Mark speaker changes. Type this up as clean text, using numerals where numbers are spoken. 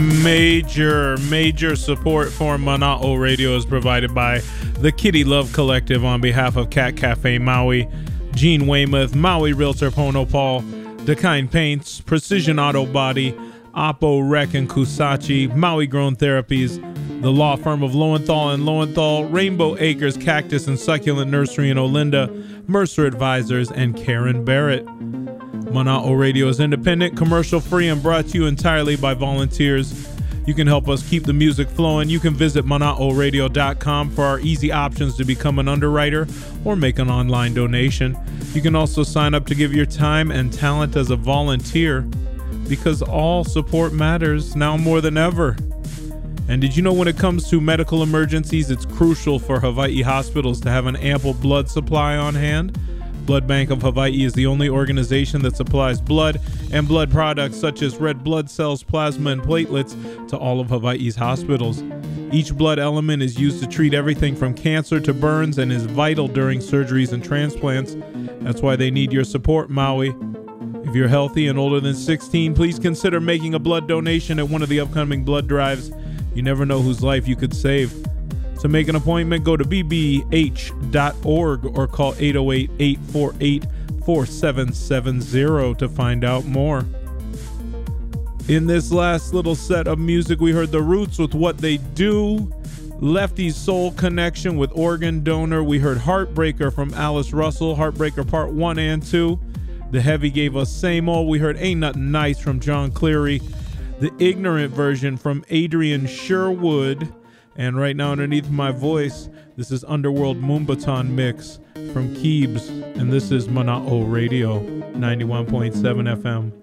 Speaker 1: Major support for Mana'o Radio is provided by the Kitty Love Collective on behalf of Cat Cafe Maui, Gene Weymouth, Maui Realtor Pono Paul, Dakine Paints, Precision Auto Body, Oppo Rec and Kusachi, Maui Grown Therapies, the law firm of Lowenthal and Lowenthal, Rainbow Acres Cactus and Succulent Nursery in Olinda, Mercer Advisors, and Karen Barrett. Mana'o Radio is independent, commercial-free, and brought to you entirely by volunteers. You can help us keep the music flowing. You can visit mana'oradio.com for our easy options to become an underwriter or make an online donation. You can also sign up to give your time and talent as a volunteer, because all support matters now more than ever. And did you know when it comes to medical emergencies, it's crucial for Hawaii hospitals to have an ample blood supply on hand? Blood Bank of Hawaii is the only organization that supplies blood and blood products such as red blood cells, plasma, and platelets to all of Hawaii's hospitals. Each blood element is used to treat everything from cancer to burns and is vital during surgeries and transplants. That's why they need your support, Maui. If you're healthy and older than 16, please consider making a blood donation at one of the upcoming blood drives. You never know whose life you could save. To make an appointment, go to bbh.org or call 808-848-4770 to find out more. In this last little set of music, we heard The Roots with What They Do, Lefty's Soul Connection with Organ Donor. We heard Heartbreaker from Alice Russell, Heartbreaker Part 1 and 2. The Heavy gave us Same Old. We heard Ain't Nothing Nice from John Cleary. The Ignorant version from Adrian Sherwood. And right now underneath my voice, this is Underworld Moombahton Mix from Keebs. And this is Mana'o Radio, 91.7 FM.